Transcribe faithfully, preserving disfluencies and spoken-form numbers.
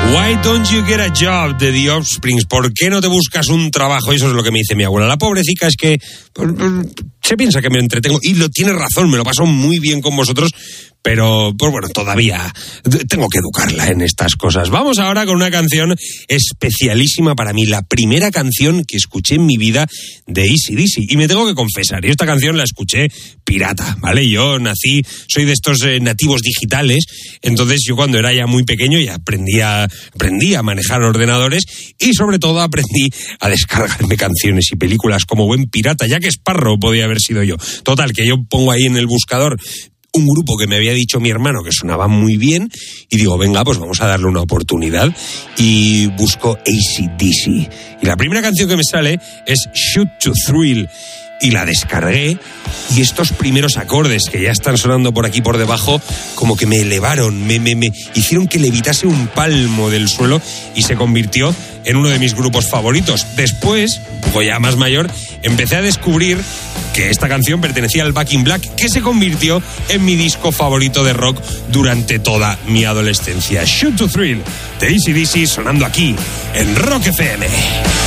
Why don't you get a job de The Offspring? ¿Por qué no te buscas un trabajo? Eso es lo que me dice mi abuela. La pobrecita es que pues, se piensa que me entretengo y lo tiene razón, me lo paso muy bien con vosotros, pero pues bueno, todavía tengo que educarla en estas cosas. Vamos ahora con una canción especialísima para mí, la primera canción que escuché en mi vida de A C/D C. Y me tengo que confesar, y esta canción la escuché pirata, ¿vale? Yo nací, soy de estos eh, nativos digitales, entonces yo cuando era ya muy pequeño ya aprendía, aprendí a manejar ordenadores y sobre todo aprendí a descargarme canciones y películas como buen pirata, ya que Sparrow podía haber sido yo. Total, que yo pongo ahí en el buscador un grupo que me había dicho mi hermano que sonaba muy bien y digo, venga, pues vamos a darle una oportunidad y busco A C/D C. Y la primera canción que me sale es Shoot to Thrill y la descargué y estos primeros acordes que ya están sonando por aquí por debajo como que me elevaron, me, me, me hicieron que levitase un palmo del suelo y se convirtió en uno de mis grupos favoritos. Después, un poco ya más mayor, empecé a descubrir que esta canción pertenecía al Back in Black, que se convirtió en mi disco favorito de rock durante toda mi adolescencia. Shoot to Thrill de A C/D C sonando aquí en Rock F M.